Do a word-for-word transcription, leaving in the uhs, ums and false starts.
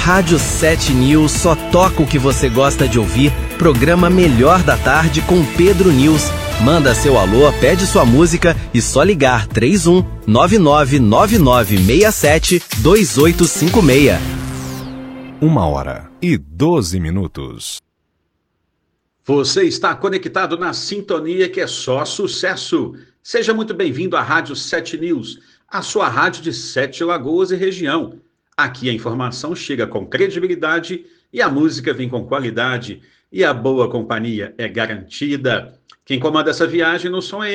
Rádio sete News só toca o que você gosta de ouvir. Programa Melhor da Tarde com Pedro News. Manda seu alô, pede sua música e só ligar três um nove nove nove nove seis sete dois oito cinco seis. Uma hora e doze minutos. Você está conectado na sintonia que é só sucesso. Seja muito bem-vindo à Rádio sete News, a sua rádio de Sete Lagoas e região. Aqui a informação chega com credibilidade e a música vem com qualidade e a boa companhia é garantida. Quem comanda essa viagem no som é